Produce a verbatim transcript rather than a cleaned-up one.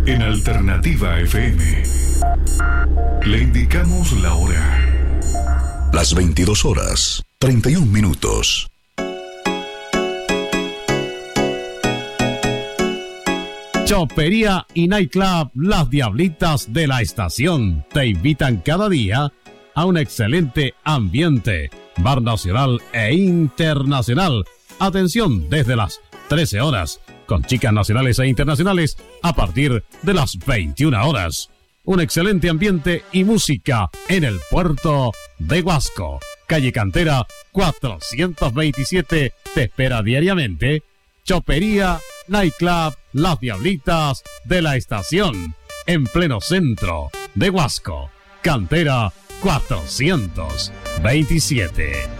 En Alternativa F M le indicamos la hora. Las veintidós horas, treinta y un minutos. Chopería y Nightclub Las Diablitas de la Estación te invitan cada día a un excelente ambiente, bar nacional e internacional. Atención desde las trece horas, con chicas nacionales e internacionales a partir de las veintiuna horas. Un excelente ambiente y música en el puerto de Huasco. Calle Cantera cuatrocientos veintisiete te espera diariamente. Chopería Nightclub Las Diablitas de la Estación, en pleno centro de Huasco. Cantera cuatrocientos veintisiete.